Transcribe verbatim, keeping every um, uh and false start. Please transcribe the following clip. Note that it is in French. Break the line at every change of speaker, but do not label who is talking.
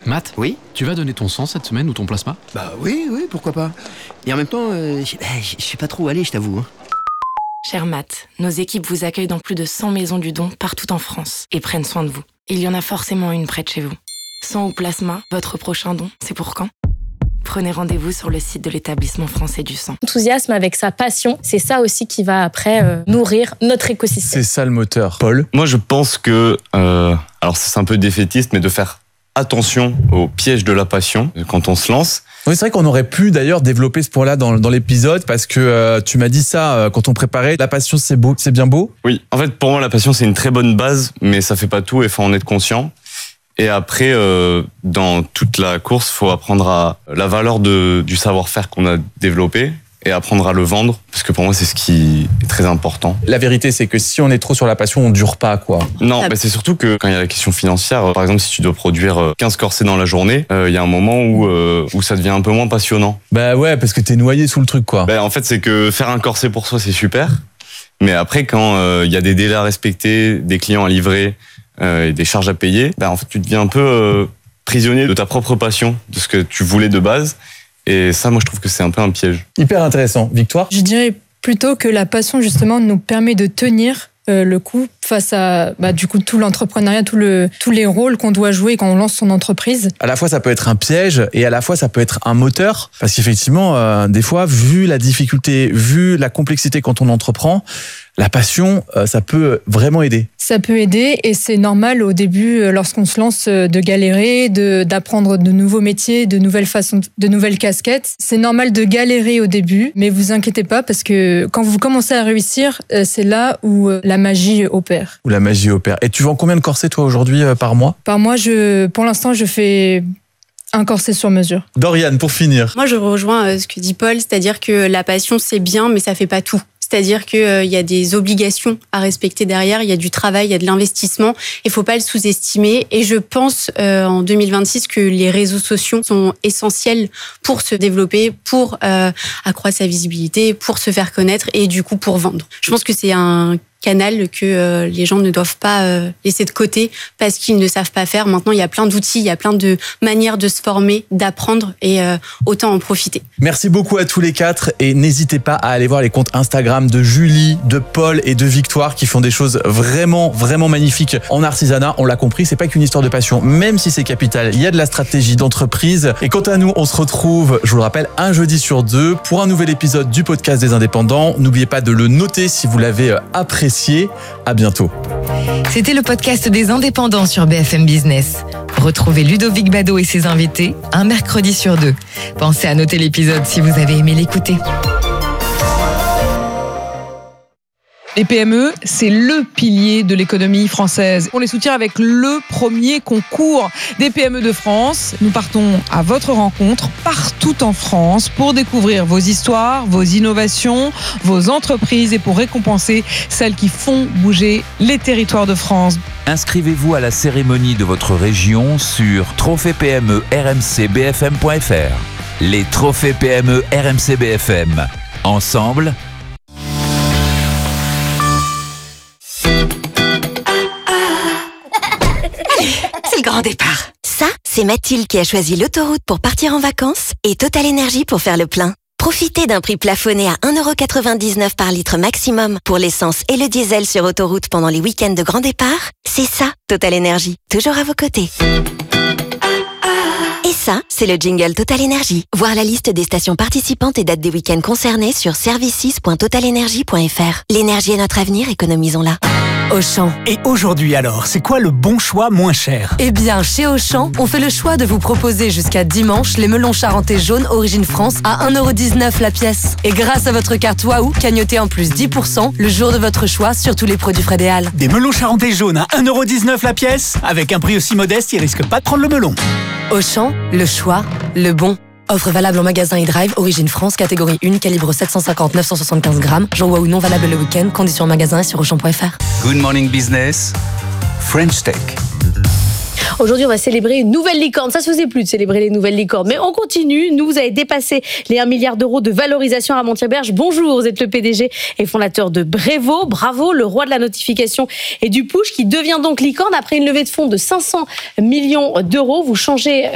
Matt ?
Oui ?
Tu vas donner ton sang cette semaine ou ton plasma ?
Bah oui, oui, pourquoi pas. Et en même temps, euh, je je sais pas trop où aller, je t'avoue.
Cher Matt, nos équipes vous accueillent dans plus de cent maisons du don partout en France et prennent soin de vous. Il y en a forcément une près de chez vous. Sang ou plasma, votre prochain don, c'est pour quand ? Prenez rendez-vous sur le site de l'établissement français du sang.
Enthousiasme avec sa passion, c'est ça aussi qui va après euh, nourrir notre écosystème.
C'est ça le moteur. Paul ?
Moi, je pense que, euh, alors c'est un peu défaitiste, mais de faire attention au piège de la passion quand on se lance.
Oui, c'est vrai qu'on aurait pu d'ailleurs développer ce point-là dans, dans l'épisode parce que euh, tu m'as dit ça euh, quand on préparait. La passion, c'est beau, c'est bien beau.
Oui, en fait, pour moi, la passion, c'est une très bonne base, mais ça fait pas tout et il faut en être conscient. Et après, euh, dans toute la course, faut apprendre à la valeur de, du savoir-faire qu'on a développé et apprendre à le vendre, parce que pour moi, c'est ce qui est très important.
La vérité, c'est que si on est trop sur la passion, on dure pas, quoi.
Non, bah c'est surtout que quand il y a la question financière, par exemple, si tu dois produire quinze corsets dans la journée, il euh, y a un moment où, euh, où ça devient un peu moins passionnant.
Bah ouais, parce que t'es noyé sous le truc, quoi.
Bah, en fait, c'est que faire un corset pour soi, c'est super, mais après, quand il euh, y a des délais à respecter, des clients à livrer, Euh, et des charges à payer, ben en fait tu deviens un peu euh, prisonnier de ta propre passion, de ce que tu voulais de base. Et ça, moi je trouve que c'est un peu un piège.
Hyper intéressant. Victoire ?
Je dirais plutôt que la passion justement nous permet de tenir euh, le coup face à bah, du coup tout l'entrepreneuriat, tout le, tous les rôles qu'on doit jouer quand on lance son entreprise.
À la fois ça peut être un piège et à la fois ça peut être un moteur, parce qu'effectivement euh, des fois, vu la difficulté, vu la complexité quand on entreprend, la passion, euh, ça peut vraiment aider.
Ça peut aider et c'est normal au début, euh, lorsqu'on se lance, euh, de galérer, de, d'apprendre de nouveaux métiers, de nouvelles façons, de nouvelles casquettes. C'est normal de galérer au début, mais vous inquiétez pas parce que quand vous commencez à réussir, euh, c'est là où euh, la magie opère.
Où la magie opère. Et tu vends combien de corsets toi aujourd'hui euh, par mois ?
Par mois, je, pour l'instant, je fais un corset sur mesure.
Doriane, pour finir.
Moi, je rejoins ce que dit Paul, c'est-à-dire que la passion, c'est bien, mais ça fait pas tout. C'est-à-dire qu'il euh, y a des obligations à respecter derrière, il y a du travail, il y a de l'investissement, il faut pas le sous-estimer. Et je pense euh, en deux mille vingt-six que les réseaux sociaux sont essentiels pour se développer, pour euh, accroître sa visibilité, pour se faire connaître et du coup pour vendre. Je pense que c'est un canal que euh, les gens ne doivent pas euh, laisser de côté parce qu'ils ne savent pas faire. Maintenant, il y a plein d'outils, il y a plein de manières de se former, d'apprendre et euh, autant en profiter.
Merci beaucoup à tous les quatre et n'hésitez pas à aller voir les comptes Instagram de Julie, de Paul et de Victoire qui font des choses vraiment, vraiment magnifiques en artisanat. On l'a compris, c'est pas qu'une histoire de passion, même si c'est capital. Il y a de la stratégie d'entreprise. Et quant à nous, on se retrouve, je vous le rappelle, un jeudi sur deux pour un nouvel épisode du podcast des indépendants. N'oubliez pas de le noter si vous l'avez apprécié. À bientôt.
C'était le podcast des indépendants sur B F M Business. Retrouvez Ludovic Bado et ses invités un mercredi sur deux. Pensez à noter l'épisode si vous avez aimé l'écouter.
Les P M E, c'est le pilier de l'économie française. On les soutient avec le premier concours des P M E de France. Nous partons à votre rencontre partout en France pour découvrir vos histoires, vos innovations, vos entreprises et pour récompenser celles qui font bouger les territoires de France.
Inscrivez-vous à la cérémonie de votre région sur trophée P M E R M C B F M point F R. Les trophées P M E R M C B F M. Ensemble,
c'est le grand départ. Ça, c'est Mathilde qui a choisi l'autoroute pour partir en vacances et Total Énergie pour faire le plein. Profitez d'un prix plafonné à un euro quatre-vingt-dix-neuf par litre maximum pour l'essence et le diesel sur autoroute pendant les week-ends de grand départ. C'est ça, Total Énergie. Toujours à vos côtés. Et ça, c'est le jingle Total Énergie. Voir la liste des stations participantes et dates des week-ends concernés sur services point total énergie point F R. L'énergie est notre avenir, économisons-la.
Auchan. Et aujourd'hui alors, c'est quoi le bon choix moins cher ?
Eh bien, chez Auchan, on fait le choix de vous proposer jusqu'à dimanche les melons charentais jaunes Origine France à un euro dix-neuf la pièce. Et grâce à votre carte Waouh, cagnotez en plus dix pour cent le jour de votre choix sur tous les produits Frédéal.
Des melons charentais jaunes à un euro dix-neuf la pièce ? Avec un prix aussi modeste, ils risquent pas de prendre le melon.
Auchan, le choix, le bon. Offre valable en magasin e-drive, Origine France, catégorie un, calibre sept cent cinquante à neuf cent soixante-quinze grammes. Jour Waouh non valable le week-end, conditions en magasin et sur auchan point F R.
Good Morning Business, French Tech.
Aujourd'hui, on va célébrer une nouvelle licorne. Ça se faisait plus de célébrer les nouvelles licornes. Mais on continue. Nous, vous avez dépassé les un milliard d'euros de valorisation à Montier-Berge. Bonjour, vous êtes le P D G et fondateur de Brevo. Bravo, le roi de la notification et du push qui devient donc licorne après une levée de fonds de cinq cents millions d'euros. Vous changez